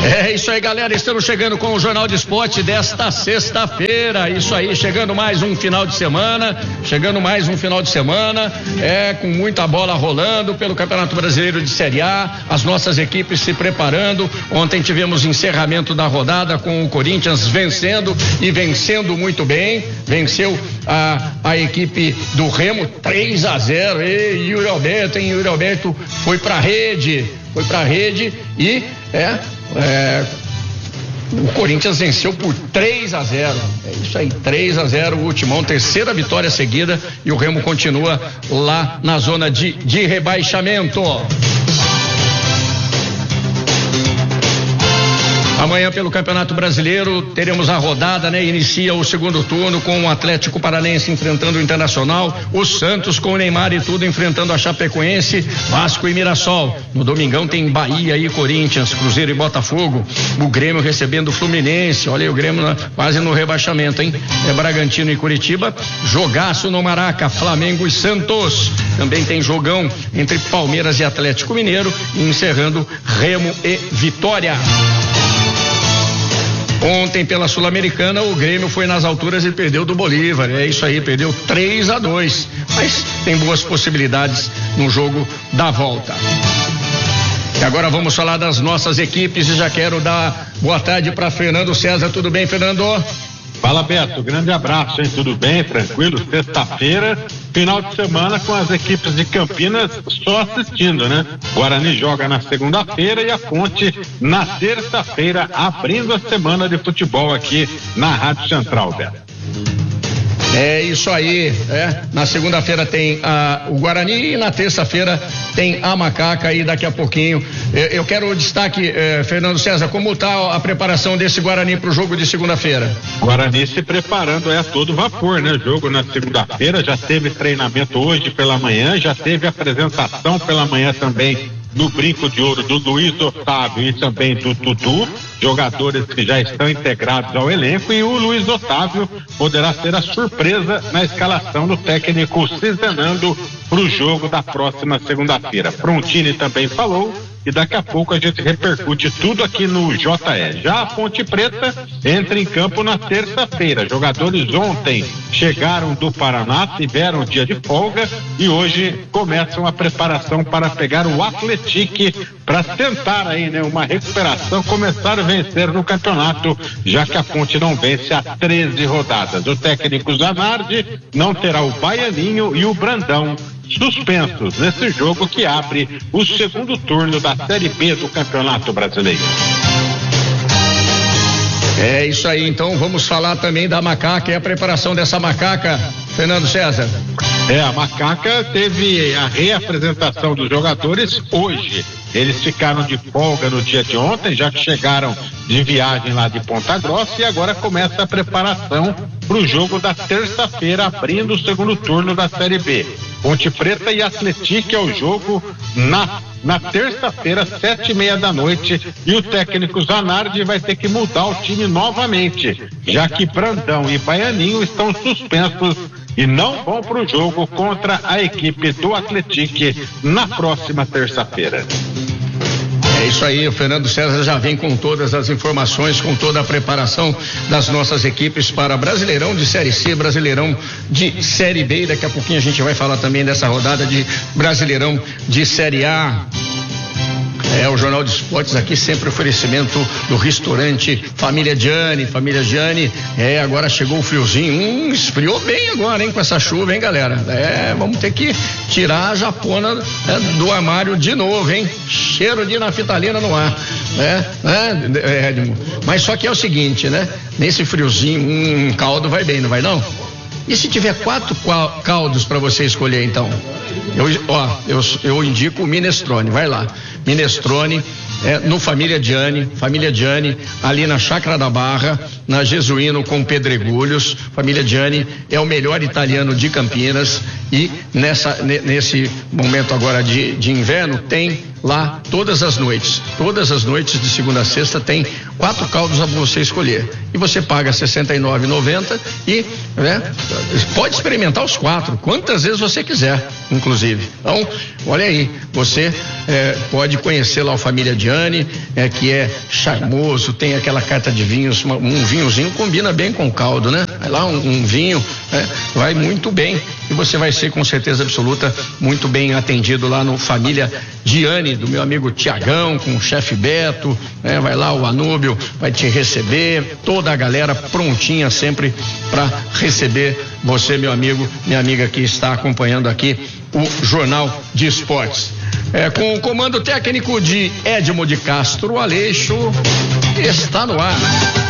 É isso aí, galera, estamos chegando com o Jornal de Esporte desta sexta-feira, isso aí, chegando mais um final de semana, com muita bola rolando pelo Campeonato Brasileiro de Série A, as nossas equipes se preparando. Ontem tivemos encerramento da rodada com o Corinthians vencendo muito bem, venceu a equipe do Remo 3-0, e Yuri Alberto foi pra rede e o Corinthians venceu por 3-0. É isso aí, 3-0 o Ultimão, terceira vitória seguida, e o Remo continua lá na zona de rebaixamento. Amanhã pelo Campeonato Brasileiro teremos a rodada, inicia o segundo turno com o Atlético Paranaense enfrentando o Internacional, o Santos com o Neymar e tudo enfrentando a Chapecoense, Vasco e Mirassol. No domingão tem Bahia e Corinthians, Cruzeiro e Botafogo, o Grêmio recebendo o Fluminense, olha aí o Grêmio quase no rebaixamento, hein? Bragantino e Curitiba, jogaço no Maraca, Flamengo e Santos. Também tem jogão entre Palmeiras e Atlético Mineiro, e encerrando Remo e Vitória. Ontem pela Sul-Americana o Grêmio foi nas alturas e perdeu do Bolívar, é isso aí, perdeu 3-2, mas tem boas possibilidades no jogo da volta. E agora vamos falar das nossas equipes e já quero dar boa tarde para Fernando César. Tudo bem, Fernando? Fala, Beto, grande abraço, hein? Tudo bem, tranquilo? Sexta-feira, final de semana com as equipes de Campinas só assistindo, né? Guarani joga na segunda-feira e a Ponte na terça-feira, abrindo a semana de futebol aqui na Rádio Central, Beto. É isso aí, na segunda-feira tem o Guarani e na terça-feira tem a Macaca, e daqui a pouquinho eu quero o destaque, Fernando César, como está a preparação desse Guarani para o jogo de segunda-feira? Guarani se preparando a todo vapor, né? Jogo na segunda-feira, já teve treinamento hoje pela manhã, já teve apresentação pela manhã também no Brinco de Ouro do Luiz Otávio e também do Dudu, jogadores que já estão integrados ao elenco, e o Luiz Otávio poderá ser a surpresa na escalação do técnico Cizenando para o jogo da próxima segunda-feira. Frontini também falou, e daqui a pouco a gente repercute tudo aqui no JE. Já a Ponte Preta entra em campo na terça-feira. Jogadores ontem chegaram do Paraná, tiveram dia de folga e hoje começam a preparação para pegar o Atlético para tentar aí, uma recuperação, começar a vencer no campeonato, já que a Ponte não vence há 13 rodadas. O técnico Zanardi não terá o Baianinho e o Brandão suspensos nesse jogo que abre o segundo turno da Série B do Campeonato Brasileiro. É isso aí, então vamos falar também da Macaca e a preparação dessa Macaca, Fernando César. A Macaca teve a reapresentação dos jogadores hoje. Eles ficaram de folga no dia de ontem, já que chegaram de viagem lá de Ponta Grossa, e agora começa a preparação para o jogo da terça-feira, abrindo o segundo turno da Série B. Ponte Preta e Atlético é o jogo na terça-feira, 7:30 da noite, e o técnico Zanardi vai ter que mudar o time novamente, já que Brandão e Baianinho estão suspensos e não vão para o jogo contra a equipe do Atlético na próxima terça-feira. É isso aí, o Fernando César já vem com todas as informações, com toda a preparação das nossas equipes para Brasileirão de Série C, Brasileirão de Série B, e daqui a pouquinho a gente vai falar também dessa rodada de Brasileirão de Série A. O Jornal de Esportes aqui sempre oferecimento do restaurante Família Gianni. Agora chegou o friozinho, esfriou bem agora, com essa chuva, galera? Vamos ter que tirar a japona do armário de novo, cheiro de naftalina no ar, mas só que é o seguinte, nesse friozinho, um caldo vai bem, não vai não? E se tiver 4 caldos para você escolher, então? Eu indico o minestrone, vai lá. Minestrone no Família Gianni, ali na Chácara da Barra, na Jesuíno com Pedregulhos. Família Gianni é o melhor italiano de Campinas, e nesse momento agora de inverno tem lá todas as noites de segunda a sexta, tem 4 caldos a você escolher, e você paga R$ 69,90 e pode experimentar os 4 quantas vezes você quiser, inclusive. Então, olha aí, você pode conhecer lá o Família Diani, que é charmoso, tem aquela carta de vinhos, um vinhozinho combina bem com o caldo, né? Vai lá um vinho, vai muito bem e você vai ser com certeza absoluta muito bem atendido lá no Família Diani, do meu amigo Tiagão, com o chefe Beto, vai lá o Anúbio, vai te receber, toda a galera prontinha sempre para receber você, meu amigo, minha amiga que está acompanhando aqui o Jornal de Esportes. Com o comando técnico de Edmo de Castro Aleixo, está no ar.